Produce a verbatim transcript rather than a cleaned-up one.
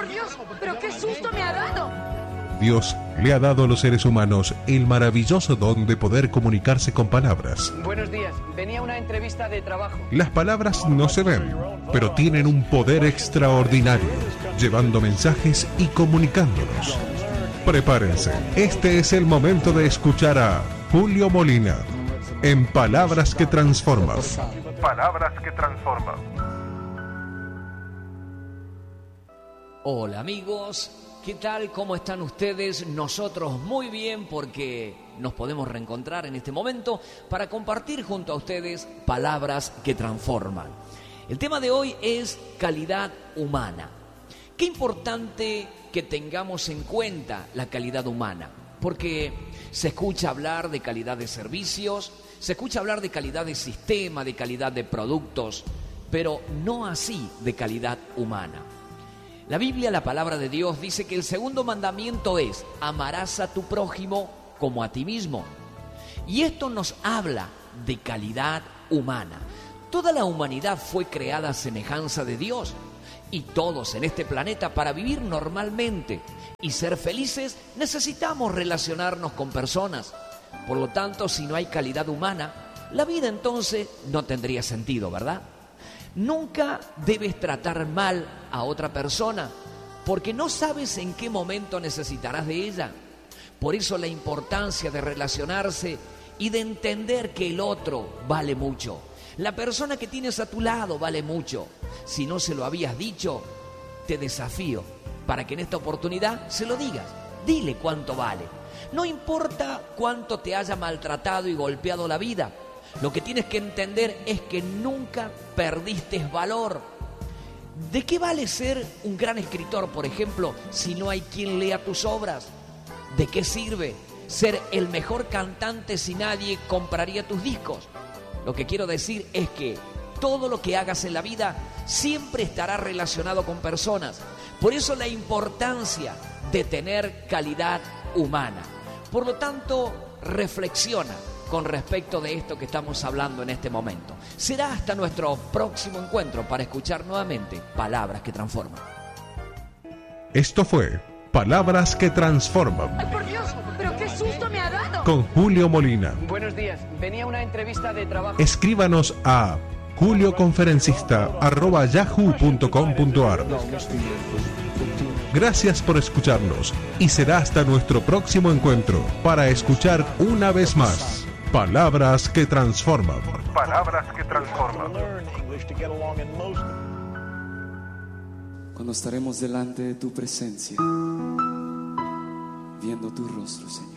por Dios! ¡Pero qué susto me ha dado! Dios le ha dado a los seres humanos el maravilloso don de poder comunicarse con palabras. Buenos días, venía a una entrevista de trabajo. Las palabras no se ven, pero tienen un poder extraordinario, llevando mensajes y comunicándolos. Prepárense, este es el momento de escuchar a Julio Molina en Palabras que Transforman. Palabras que Transforman. Hola amigos, ¿qué tal? ¿Cómo están ustedes? Nosotros muy bien porque nos podemos reencontrar en este momento para compartir junto a ustedes palabras que transforman. El tema de hoy es calidad humana. Qué importante que tengamos en cuenta la calidad humana, porque se escucha hablar de calidad de servicios, se escucha hablar de calidad de sistema, de calidad de productos, pero no así de calidad humana. La Biblia, la palabra de Dios, dice que el segundo mandamiento es: amarás a tu prójimo como a ti mismo. Y esto nos habla de calidad humana. Toda la humanidad fue creada a semejanza de Dios. Y todos en este planeta, para vivir normalmente y ser felices, necesitamos relacionarnos con personas. Por lo tanto, si no hay calidad humana, la vida entonces no tendría sentido, ¿verdad? Nunca debes tratar mal a otra persona, porque no sabes en qué momento necesitarás de ella. Por eso la importancia de relacionarse y de entender que el otro vale mucho. La persona que tienes a tu lado vale mucho. Si no se lo habías dicho, te desafío para que en esta oportunidad se lo digas. Dile cuánto vale. No importa cuánto te haya maltratado y golpeado la vida. Lo que tienes que entender es que nunca perdiste valor. ¿De qué vale ser un gran escritor, por ejemplo, si no hay quien lea tus obras? ¿De qué sirve ser el mejor cantante si nadie compraría tus discos? Lo que quiero decir es que todo lo que hagas en la vida siempre estará relacionado con personas. Por eso la importancia de tener calidad humana. Por lo tanto, reflexiona con respecto de esto que estamos hablando en este momento. Será hasta nuestro próximo encuentro para escuchar nuevamente Palabras que Transforman. Esto fue Palabras que Transforman. ¡Ay, por Dios! ¡Pero qué susto me ha dado! Con Julio Molina. Buenos días, venía a una entrevista de trabajo. Escríbanos a julioconferencista arroba yahoo punto com punto ar. Gracias por escucharnos y será hasta nuestro próximo encuentro para escuchar una vez más Palabras que Transforman. Palabras que Transforman. Cuando estaremos delante de tu presencia, viendo tu rostro, Señor.